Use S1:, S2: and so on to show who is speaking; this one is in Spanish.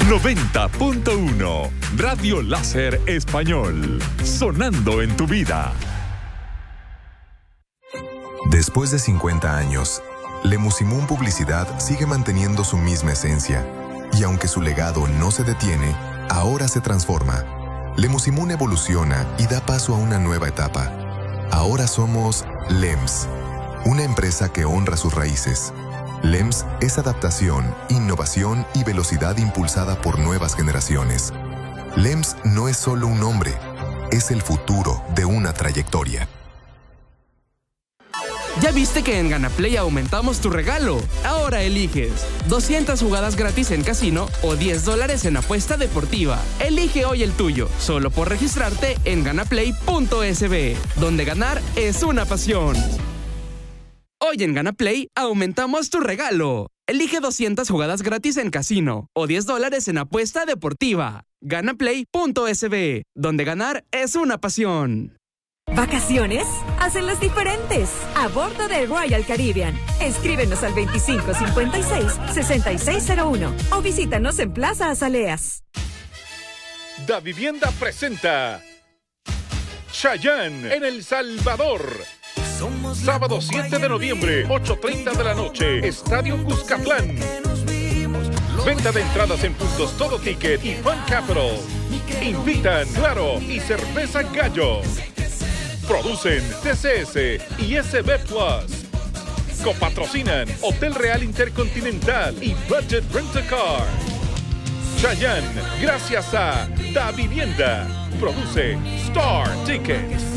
S1: 90.1 Radio Láser Español, sonando en tu vida.
S2: Después de 50 años, Lemusimún Publicidad sigue manteniendo su misma esencia. Y aunque su legado no se detiene, ahora se transforma. Lemusimún evoluciona y da paso a una nueva etapa. Ahora somos LEMS, una empresa que honra sus raíces. LEMS es adaptación, innovación y velocidad impulsada por nuevas generaciones. LEMS no es solo un nombre, es el futuro de una trayectoria.
S3: ¿Ya viste que en GanaPlay aumentamos tu regalo? Ahora eliges 200 jugadas gratis en casino o $10 en apuesta deportiva. Elige hoy el tuyo, solo por registrarte en ganaplay.sb, donde ganar es una pasión. Hoy en GanaPlay aumentamos tu regalo. Elige 200 jugadas gratis en casino o $10 en apuesta deportiva. Ganaplay.sb, donde ganar es una pasión.
S4: ¿Vacaciones? Hacenlas diferentes. A bordo de Royal Caribbean. Escríbenos al 2556-6601 o visítanos en Plaza Azaleas.
S5: Da Vivienda presenta Chayanne en El Salvador. Sábado 7 de noviembre, 8:30 de la noche, Estadio Cuscatlán. Venta de entradas en puntos Todo Ticket y Fan Capital. Invitan Claro y Cerveza Gallo. Producen TCS y SB Plus. Copatrocinan Hotel Real Intercontinental y Budget Rent-A-Car. Chayanne, gracias a Da Vivienda. Produce Star Tickets.